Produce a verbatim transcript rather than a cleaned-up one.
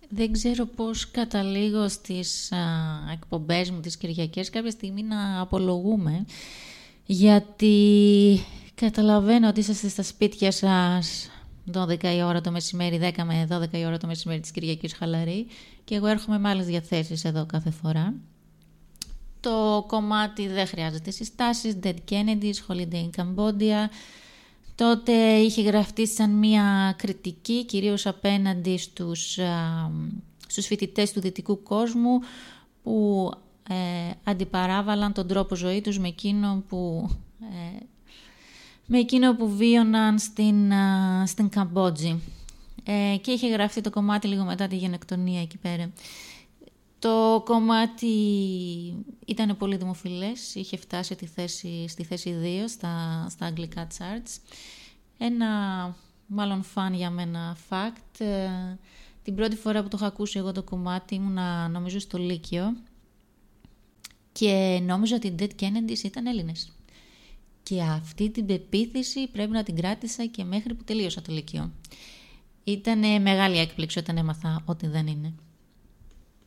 Δεν ξέρω πώς καταλήγω στις α, εκπομπές μου τις Κυριακές κάποια στιγμή να απολογούμε, γιατί καταλαβαίνω ότι είσαστε στα σπίτια σας δώδεκα η ώρα το μεσημέρι, δέκα με δώδεκα η ώρα το μεσημέρι της Κυριακής χαλαρή, και εγώ έρχομαι με άλλες διαθέσεις εδώ κάθε φορά. Το κομμάτι δεν χρειάζεται συστάσεις, Dead Kennedys, Holiday in Cambodia. Τότε είχε γραφτεί σαν μια κριτική, κυρίως απέναντι στους, α, στους φοιτητές του δυτικού κόσμου, που ε, αντιπαράβαλαν τον τρόπο ζωή τους με εκείνο που, ε, με εκείνο που βίωναν στην, α, στην Καμπότζη. Ε, και είχε γραφτεί το κομμάτι λίγο μετά τη γενοκτονία εκεί πέρα. Το κομμάτι ήταν πολύ δημοφιλές, είχε φτάσει τη θέση, στη θέση δύο στα, στα αγγλικά charts. Ένα μάλλον φαν για μένα fact, την πρώτη φορά που το είχα ακούσει εγώ το κομμάτι ήμουνα νομίζω στο Λύκειο και νόμιζα ότι οι Dead Kennedys ήταν Έλληνες. Και αυτή την πεποίθηση πρέπει να την κράτησα και μέχρι που τελείωσα το Λύκειο. Ήταν μεγάλη έκπληξη όταν έμαθα ότι δεν είναι.